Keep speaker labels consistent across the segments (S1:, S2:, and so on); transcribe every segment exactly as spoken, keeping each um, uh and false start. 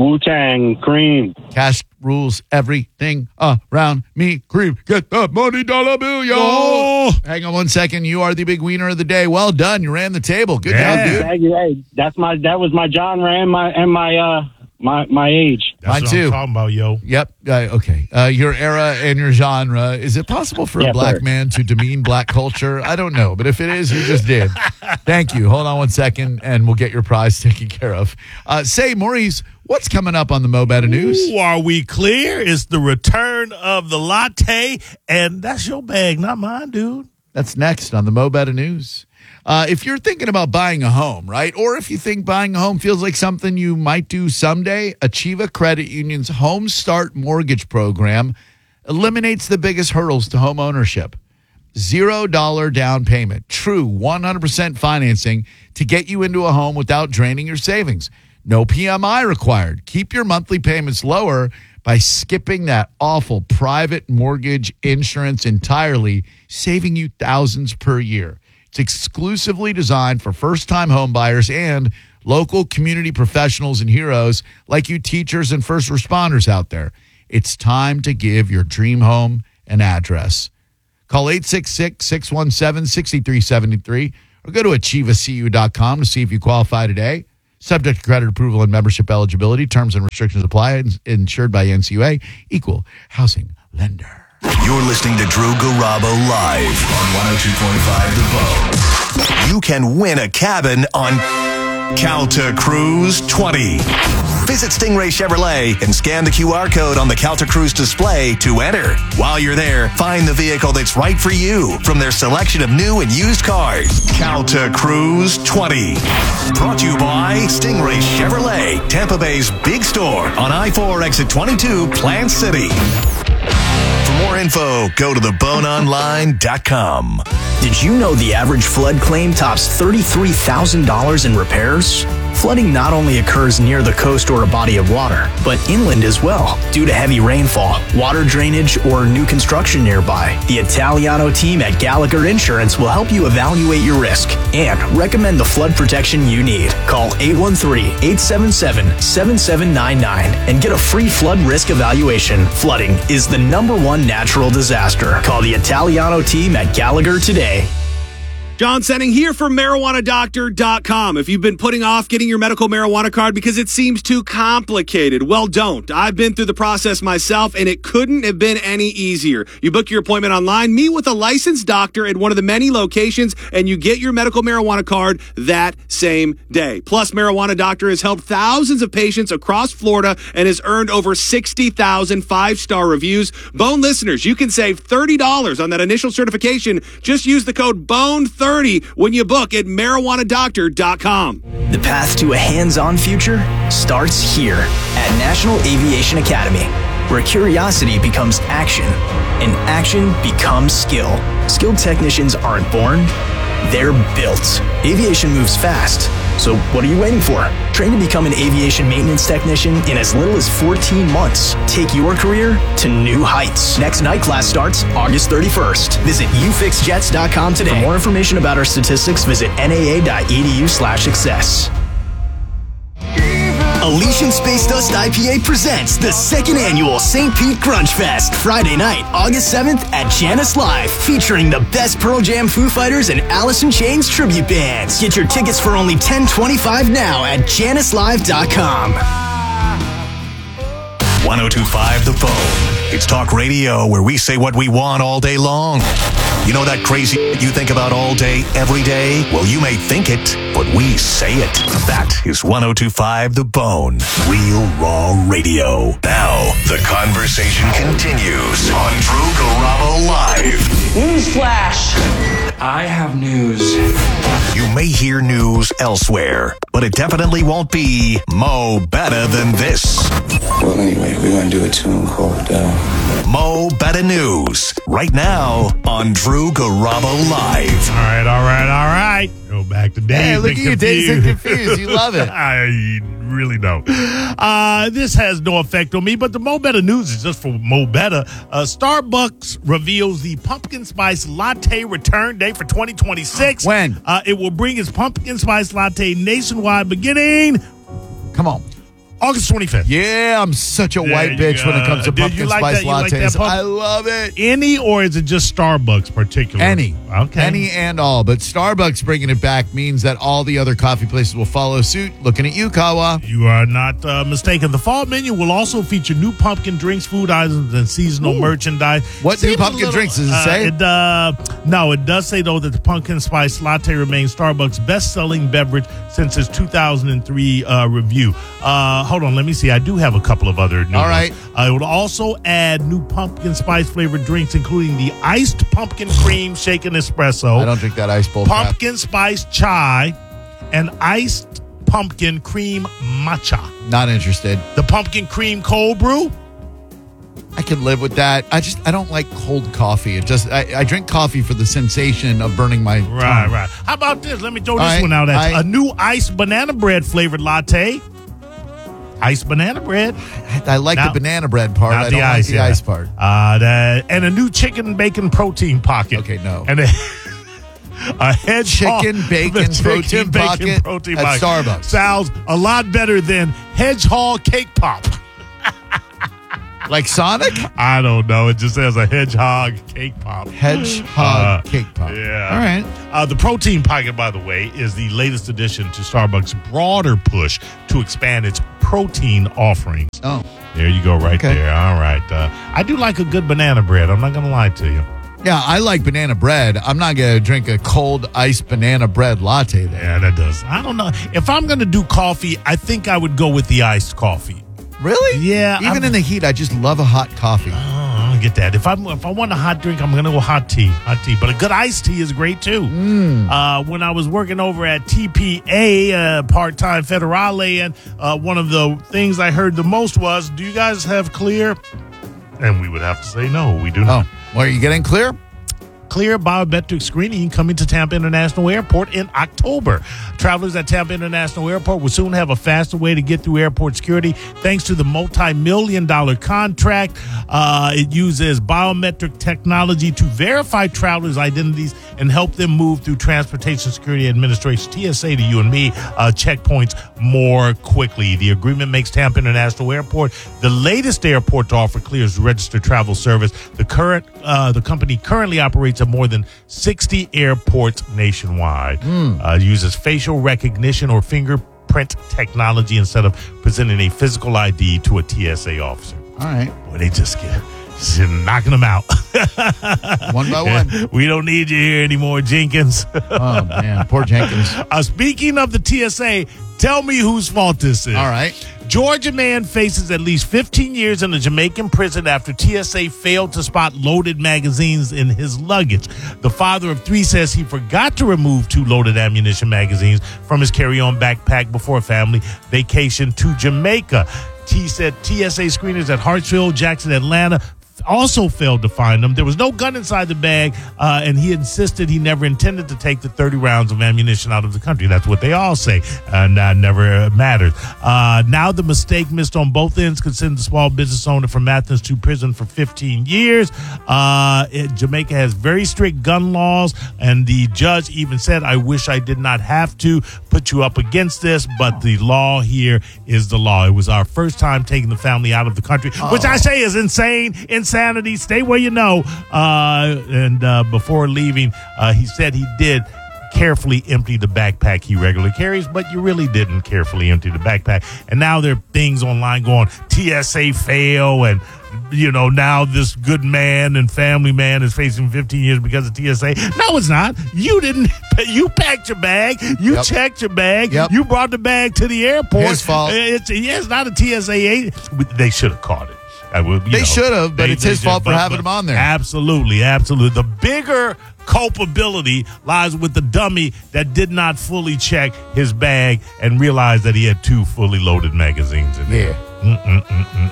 S1: Wu-Tang, Cream.
S2: Cash rules everything around me. Cream, get the money dollar bill, yo.
S3: Oh.
S2: Hang on one second. You are the big wiener of the day. Well done. You ran the table. Good
S3: Yeah.
S2: job, dude.
S1: Thank you. Hey, that's my that was my genre and my and my uh my my age.
S3: That's
S2: Mine
S3: what
S2: too.
S3: I'm talking about, yo.
S2: Yep. Uh, okay. Uh, your era and your genre. Is it possible for a
S1: Yes,
S2: black
S1: sir.
S2: man to demean black culture? I don't know. But if it is, you just did. Thank you. Hold on one second, and we'll get your prize taken care of. Uh, say, Maurice, what's coming up on the Mo Better News?
S3: Ooh, are we clear? It's the return of the latte, and that's your bag, not mine, dude.
S2: That's next on the Mo Better News. Uh, if you're thinking about buying a home, right, or if you think buying a home feels like something you might do someday, Achieva Credit Union's Home Start Mortgage Program eliminates the biggest hurdles to home ownership. Zero dollar down payment, true one hundred percent financing to get you into a home without draining your savings. No P M I required. Keep your monthly payments lower by skipping that awful private mortgage insurance entirely, saving you thousands per year. It's exclusively designed for first-time home buyers and local community professionals and heroes like you teachers and first responders out there. It's time to give your dream home an address. Call eight six six, six one seven, six three seven three or go to achieva c u dot com to see if you qualify today. Subject to credit approval and membership eligibility. Terms and restrictions apply. Insured by N C U A. Equal housing lender.
S4: You're listening to Drew Garabo live on one oh two point five The Bone. You can win a cabin on Calta Cruise twenty. Visit Stingray Chevrolet and scan the Q R code on the Calta Cruise display to enter. While you're there, find the vehicle that's right for you from their selection of new and used cars. Calta Cruise twenty. Brought to you by Stingray Chevrolet, Tampa Bay's big store on I four exit twenty-two, Plant City. For more info, go to the bone online dot com.
S5: Did you know the average flood claim tops thirty-three thousand dollars in repairs? Flooding not only occurs near the coast or a body of water, but inland as well, due to heavy rainfall, water drainage, or new construction nearby. The Italiano team at Gallagher Insurance will help you evaluate your risk and recommend the flood protection you need. Call eight one three, eight seven seven, seven seven nine nine and get a free flood risk evaluation. Flooding is the number one natural disaster. Call the Italiano team at Gallagher today.
S6: John Senning here for marijuana doctor dot com. If you've been putting off getting your medical marijuana card because it seems too complicated, well, don't. I've been through the process myself, and it couldn't have been any easier. You book your appointment online, meet with a licensed doctor at one of the many locations, and you get your medical marijuana card that same day. Plus, Marijuana Doctor has helped thousands of patients across Florida and has earned over sixty thousand five-star reviews. Bone listeners, you can save thirty dollars on that initial certification. Just use the code BONE thirty when you book at marijuana doctor dot com.
S5: The path to a hands-on future starts here at National Aviation Academy, where curiosity becomes action and action becomes skill. Skilled technicians aren't born, they're built. Aviation moves fast, so what are you waiting for? Train to become an aviation maintenance technician in as little as fourteen months. Take your career to new heights. Next night class starts August thirty-first. Visit u fix jets dot com today. For more information about our statistics, visit n a a dot e d u slash success. Elysian Space Dust I P A presents the second annual Saint Pete Grunge Fest, Friday night, August seventh at Janice Live, featuring the best Pearl Jam, Foo Fighters, and Alice in Chains tribute bands. Get your tickets for only ten twenty-five now at janice live dot com.
S4: one oh two point five The Bone. It's talk radio where we say what we want all day long. You know that crazy you think about all day, every day? Well, you may think it, but we say it. That is one oh two point five The Bone. Real raw radio. Now, the conversation continues on Drew Garabo Live.
S7: Newsflash! I have news.
S4: You may hear news elsewhere, but it definitely won't be Mo Better Than This.
S8: Well, anyway, we're going to do a tune called uh...
S4: Mo Better News, right now on Drew Garabo Live.
S3: All right, all right, all right. Go back to Dave.
S2: Hey, look at you, Dave's confused. You love it.
S3: I really don't. Uh, this has no effect on me, but the Mo Better News is just for Mo Better. Uh, Starbucks reveals the pumpkin spice latte return date for twenty twenty-six.
S2: When?
S3: Uh, it will bring its pumpkin spice latte nationwide beginning.
S2: Come on.
S3: August twenty-fifth.
S2: Yeah, I'm such a
S3: There
S2: white
S3: you
S2: bitch
S3: go.
S2: when it comes to
S3: Did
S2: pumpkin
S3: you like
S2: spice
S3: that? You like
S2: lattes.
S3: that pump-
S2: I love it.
S3: Any, or is it just Starbucks particular?
S2: Any.
S3: Okay.
S2: Any and all. But Starbucks bringing it back means that all the other coffee places will follow suit. Looking at you, Kawa.
S3: You are not uh, mistaken. The fall menu will also feature new pumpkin drinks, food items, and seasonal
S2: Ooh.
S3: merchandise.
S2: What new
S3: Seems a
S2: pumpkin
S3: little-
S2: drinks does it
S3: uh,
S2: say?
S3: It, uh, no, it does say, though, that the pumpkin spice latte remains Starbucks' best-selling beverage since its two thousand three uh, review. Uh, hold on, let me see. I do have a couple of other new
S2: All
S3: ones.
S2: right.
S3: Uh, it would also add new pumpkin spice-flavored drinks, including the iced pumpkin cream shaken espresso.
S2: I don't drink that ice bowl crap.
S3: Pumpkin spice chai, and iced pumpkin cream matcha.
S2: Not interested.
S3: The pumpkin cream cold brew.
S2: I can live with that. I just I don't like cold coffee. It just I, I drink coffee for the sensation of burning my
S3: Right,
S2: tongue.
S3: right. How about this? Let me throw
S2: All
S3: this
S2: right,
S3: one out at you.
S2: I-
S3: A new iced banana bread flavored latte. Iced banana bread.
S2: I, I like
S3: Now-
S2: the banana bread part.
S3: Not
S2: I don't
S3: the
S2: like
S3: ice,
S2: the
S3: yeah.
S2: ice part.
S3: Uh, the, and a new chicken bacon protein pocket.
S2: Okay, no.
S3: And a, a hedgehog
S2: Chicken bacon
S3: the chicken
S2: protein
S3: bacon
S2: pocket
S3: protein
S2: at
S3: pocket.
S2: Starbucks.
S3: Sounds a lot better than hedgehog cake pop.
S2: Like Sonic?
S3: I don't know. It just says a hedgehog cake pop.
S2: Hedgehog
S3: Uh,
S2: cake pop.
S3: Yeah.
S2: All right.
S3: Uh, the protein pocket, by the way, is the latest addition to Starbucks' broader push to expand its protein offerings.
S2: Oh.
S3: There you go, right
S2: Okay.
S3: there. All right. Uh, I do like a good banana bread. I'm not going to lie to you.
S2: Yeah, I like banana bread. I'm not going to drink a cold iced banana bread latte there.
S3: Yeah, that does. I don't know. If I'm going to do coffee, I think I would go with the iced coffee.
S2: Really?
S3: Yeah,
S2: Even
S3: I'm-
S2: in the heat, I just love a hot coffee.
S3: Oh, I don't get that. If I if I want a hot drink, I'm gonna go hot tea, hot tea. But a good iced tea is great too.
S2: Mm.
S3: Uh, when I was working over at T P A, uh, part time Federale, and uh, one of the things I heard the most was, "Do you guys have Clear?" And we would have to say, "No, we do
S2: Oh,
S3: not."
S2: well, are you getting clear?
S3: Clear biometric screening coming to Tampa International Airport in October. Travelers at Tampa International Airport will soon have a faster way to get through airport security thanks to the multi-million dollar contract. Uh, it uses biometric technology to verify travelers' identities and help them move through Transportation Security Administration, T S A to you and me, uh, checkpoints more quickly. The agreement makes Tampa International Airport the latest airport to offer Clear's registered travel service. The current, uh, the company currently operates at more than sixty airports nationwide.
S2: Mm.
S3: Uh, it uses facial recognition or fingerprint technology instead of presenting a physical I D to a T S A officer.
S2: All right.
S3: Boy, they just get just knocking them out.
S2: One by one.
S3: We don't need you here anymore, Jenkins.
S2: Oh, man. Poor Jenkins.
S3: Uh, speaking of the T S A, tell me whose fault this is.
S2: All right.
S3: Georgia man faces at least fifteen years in a Jamaican prison after T S A failed to spot loaded magazines in his luggage. The father of three says he forgot to remove two loaded ammunition magazines from his carry-on backpack before a family vacation to Jamaica. He said T S A screeners at Hartsfield, Jackson, Atlanta also failed to find them. There was no gun inside the bag, uh, and he insisted he never intended to take the thirty rounds of ammunition out of the country. That's what they all say, and that never mattered. Uh, now the mistake missed on both ends could send the small business owner from Athens to prison for fifteen years. Uh, it, Jamaica has very strict gun laws, and the judge even said, I wish I did not have to put you up against this, but the law here is the law. It was our first time taking the family out of the country, which I say is insane, insanity. Stay where you know. Uh, and uh, before leaving, uh, he said he did carefully empty the backpack he regularly carries, but you really didn't carefully empty the backpack. And now there are things online going, T S A fail, and you know, now this good man and family man is facing fifteen years because of T S A. No, it's not. You didn't. You packed your bag. You
S2: Yep.
S3: checked your bag.
S2: Yep.
S3: You brought the bag to the airport.
S2: His fault.
S3: It's, yeah, it's not a T S A agent. They should have caught it. I would, you
S2: They
S3: know,
S2: should have, but
S3: they-
S2: it's
S3: they
S2: his
S3: should-
S2: fault for
S3: but-
S2: having
S3: but
S2: him on there.
S3: Absolutely, absolutely. The bigger culpability lies with the dummy that did not fully check his bag and realized that he had two fully loaded magazines in there.
S2: Yeah.
S3: Mm-mm-mm-mm-mm.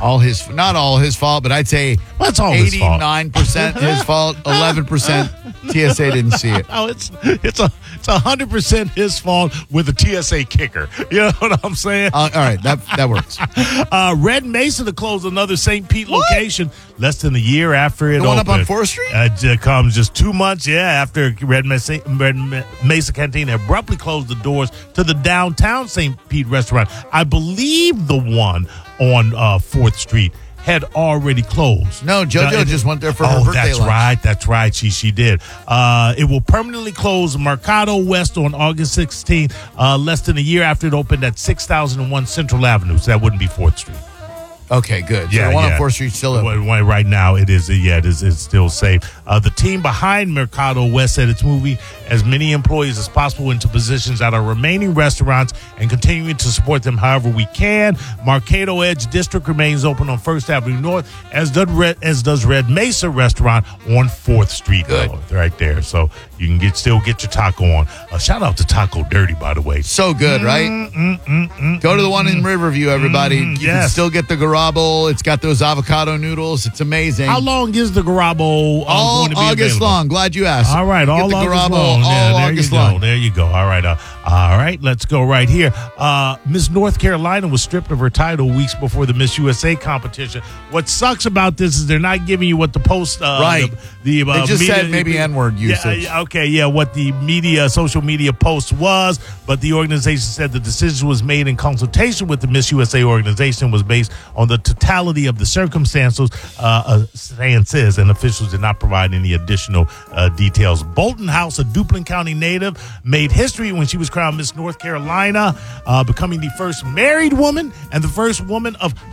S2: All his, not all his fault, but I'd say
S3: That's all his fault.
S2: eighty-nine percent his fault, eleven percent T S A didn't see it.
S3: Oh, it's it's a it's a hundred percent his fault with a T S A kicker. You know what I'm saying?
S2: Uh, all right, that that works.
S3: Uh, Red Mesa to close another Saint Pete
S2: What?
S3: location less than a year after it
S2: The one up
S3: opened.
S2: on fourth Street?
S3: Uh, it comes just two months, yeah, after Red Mesa, Red Mesa Cantina abruptly closed the doors to the downtown Saint Pete restaurant. I believe the one on uh, fourth Street had already closed.
S2: No, JoJo
S3: Now, it-
S2: just went there for her
S3: oh,
S2: birthday
S3: that's
S2: lunch.
S3: right. That's right. She she did. Uh, it will permanently close Mercado West on August sixteenth, uh, less than a year after it opened at six thousand one Central Avenue. So that wouldn't be fourth Street.
S2: Okay, good. So
S3: Yeah,
S2: the one
S3: yeah.
S2: on fourth Street still open.
S3: Well, well, right now, it is. Yeah, it is. It's still safe. Uh, the team behind Mercado West said it's moving as many employees as possible into positions at our remaining restaurants and continuing to support them however we can. Mercado Edge District remains open on First Avenue North, as does Red, as does Red Mesa Restaurant on fourth Street.
S2: Good.
S3: North, right there. So you can get still get your taco on. Uh, shout out to Taco Dirty, by the way.
S2: So good, right?
S3: Mm, mm, mm,
S2: Go to the one in Riverview, everybody.
S3: Mm,
S2: you can
S3: yes.
S2: still get the garabo. It's got those avocado noodles. It's amazing.
S3: How long is the Garabo uh,
S2: all
S3: going to be
S2: August
S3: available?
S2: long. Glad you asked.
S3: All right,
S2: You
S3: all
S2: get the
S3: August
S2: Garabo
S3: long.
S2: all
S3: Yeah, there
S2: August
S3: you go.
S2: long.
S3: There you go. All right, uh, all right. Let's go right here. Uh, Miss North Carolina was stripped of her title weeks before the Miss U S A competition. What sucks about this is they're not giving you what the post. Uh,
S2: Right.
S3: The, the uh,
S2: They just
S3: media,
S2: said maybe N-word
S3: Yeah,
S2: usage.
S3: yeah, okay, yeah. What the media, social media post was, but the organization said the decision was made in consultation with the Miss U S A organization, was based on the totality of the circumstances, uh, uh, stances, and officials did not provide any additional uh, details. Bolton House, a Duplin County native, made history when she was crowned Miss North Carolina, uh, becoming the first married woman and the first woman of